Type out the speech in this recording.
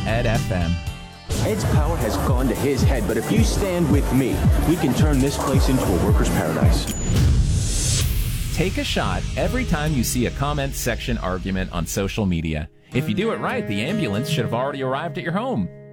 Ed FM. Ed's power has gone to his head, but if you stand with me, we can turn this place into a worker's paradise. Take a shot every time you see a comment section argument on social media. If you do it right, the ambulance should have already arrived at your home.